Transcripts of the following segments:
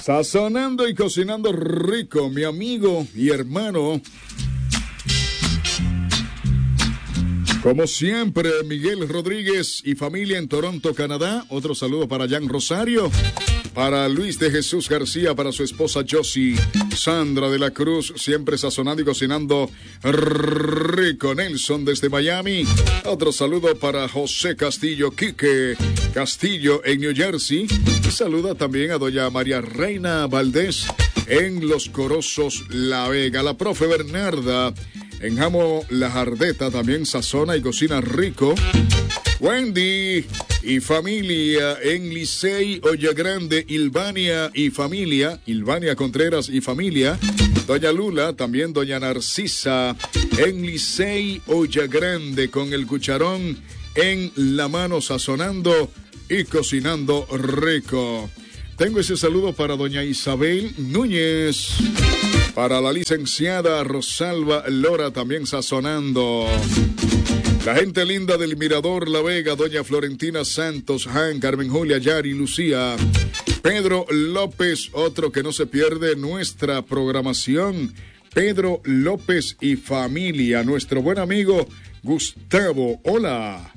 Sazonando y cocinando rico, mi amigo y hermano. Como siempre, Miguel Rodríguez y familia en Toronto, Canadá. Otro saludo para Jan Rosario, para Luis de Jesús García, para su esposa Josie, Sandra de la Cruz, siempre sazonando y cocinando rico. Nelson desde Miami. Otro saludo para José Castillo, Quique Castillo en New Jersey. Y saluda también a doña María Reina Valdés en Los Corozos, La Vega. La profe Bernarda en Jamo La Jardeta también sazona y cocina rico. Wendy y familia en Licey, Olla Grande, Ilvania y familia, Ilvania Contreras y familia. Doña Lula, también doña Narcisa en Licey, Olla Grande, con el cucharón en la mano, sazonando y cocinando rico. Tengo ese saludo para doña Isabel Núñez, para la licenciada Rosalba Lora, también sazonando. La gente linda del Mirador La Vega, doña Florentina Santos, Han, Carmen Julia, Yari, Lucía, Pedro López, otro que no se pierde nuestra programación, Pedro López y familia, nuestro buen amigo Gustavo, hola.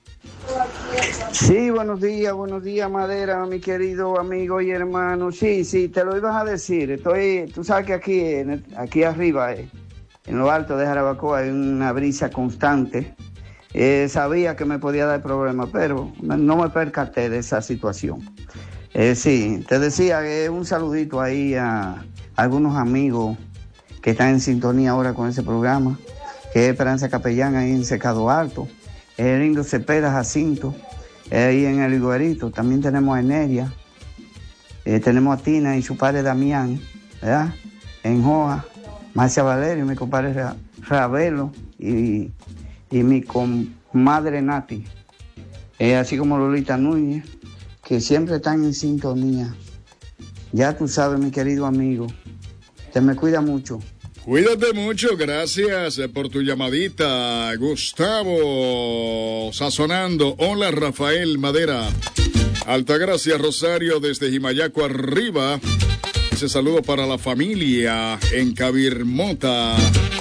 Sí, buenos días, Madera, mi querido amigo y hermano. Sí, te lo ibas a decir. Tú sabes que aquí arriba, en lo alto de Jarabacoa, hay una brisa constante. Sabía que me podía dar problemas, pero no me percaté de esa situación. Sí, te decía un saludito ahí a algunos amigos que están en sintonía ahora con ese programa, que es Esperanza Capellán ahí en Secado Alto, Lindo Cepeda Jacinto, ahí en el Higuerito. También tenemos a Eneria, tenemos a Tina y su padre Damián, ¿verdad? En Joa, Marcia Valerio, mi compadre Ravelo y mi comadre Nati, así como Lolita Núñez, que siempre están en sintonía. Ya tú sabes, mi querido amigo, te me cuida mucho. Cuídate mucho, gracias por tu llamadita, Gustavo, sazonando. Hola, Rafael Madera. Altagracia Rosario desde Jimayaco arriba. Ese saludo para la familia en Cabirmota.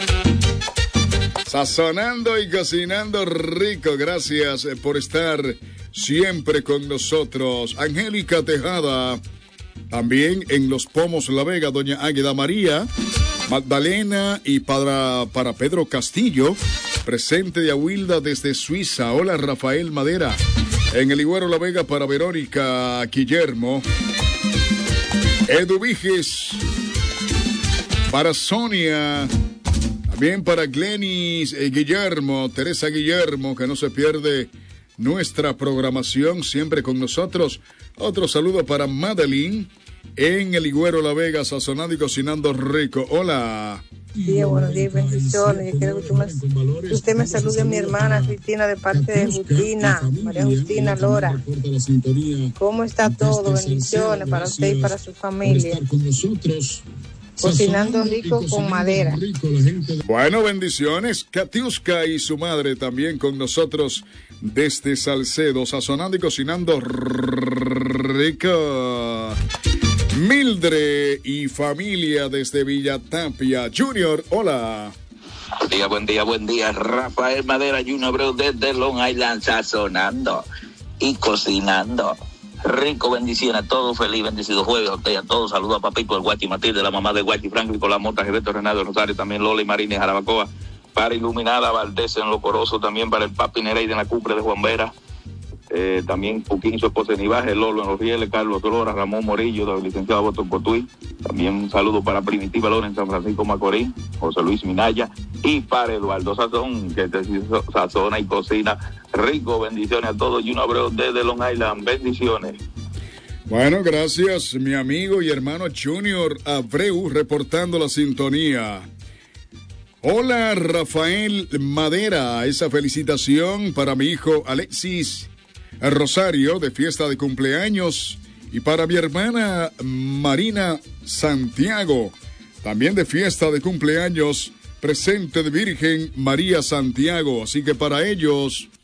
Sazonando y cocinando rico, gracias por estar siempre con nosotros. Angélica Tejada, también en Los Pomos La Vega, doña Águeda María. Magdalena y para Pedro Castillo, presente de Aguilda desde Suiza. Hola, Rafael Madera. En el Higuero La Vega para Verónica Guillermo. Edu Viges, para Sonia, también para Glenis Guillermo, Teresa Guillermo, que no se pierde nuestra programación, siempre con nosotros. Otro saludo para Madeline en el Higuero La Vega, sazonando y cocinando rico. Hola. Buenos días, bendiciones. Yo quiero que usted me salude a mi hermana Cristina de parte de Justina, María Justina Lora. ¿Cómo está todo? Bendiciones para usted y para su familia. Cocinando rico con madera. Bueno, bendiciones. Katiuska y su madre también con nosotros desde Salcedo, sazonando y cocinando rico. Mildred y familia desde Villa Tapia. Junior, hola. Buen día. Rafael Madera Junior Abreu desde Long Island, sazonando y cocinando rico. Bendiciones a todos, feliz, bendecido jueves a usted y a todos. Saludos a Papito, el Guachi Matilde, la mamá de Guachi Franklin con la mota, Gilberto Renato Rosario, también Lola y Marina y Jarabacoa, para Iluminada Valdés en Lo Corozo, también para el Papi Nereida en la cumbre de Juan Vera. También Puquín, su esposa de Nivaje, Lolo en Los Rieles, Carlos Lora, Ramón Morillo, el licenciado Boto Cotuí. También un saludo para Primitiva Lora en San Francisco Macorís, José Luis Minaya y para Eduardo Sazón, que sazona y cocina rico. Bendiciones a todos. Juno Abreu desde Long Island, bendiciones. Bueno, gracias, mi amigo y hermano Junior Abreu, reportando la sintonía. Hola, Rafael Madera, esa felicitación para mi hijo Alexis Rosario de fiesta de cumpleaños y para mi hermana Marina Santiago, también de fiesta de cumpleaños, presente de Virgen María Santiago, así que para ellos